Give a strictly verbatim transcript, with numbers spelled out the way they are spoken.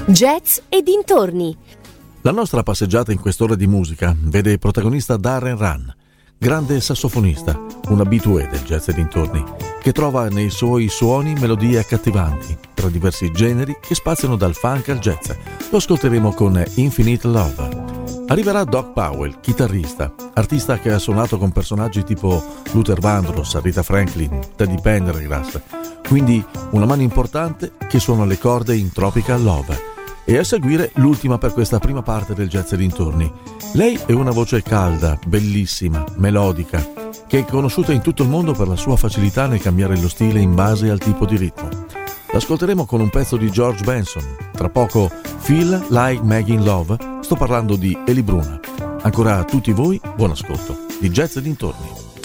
Jazz e dintorni. La nostra passeggiata in quest'ora di musica vede protagonista Darren Rann, grande sassofonista, un abitué del jazz e dintorni, che trova nei suoi suoni melodie accattivanti tra diversi generi che spaziano dal funk al jazz. Lo ascolteremo con Infinite Love. Arriverà Doc Powell, chitarrista, artista che ha suonato con personaggi tipo Luther Vandross, Aretha Franklin, Teddy Pendergrass, quindi una mano importante che suona le corde in Tropical Love. E a seguire l'ultima per questa prima parte del jazz e dintorni. Lei è una voce calda, bellissima, melodica, che è conosciuta in tutto il mondo per la sua facilità nel cambiare lo stile in base al tipo di ritmo. L'ascolteremo con un pezzo di George Benson, tra poco Feel Like Making Love, sto parlando di Eli Bruna. Ancora a tutti voi, buon ascolto di Jazz e dintorni.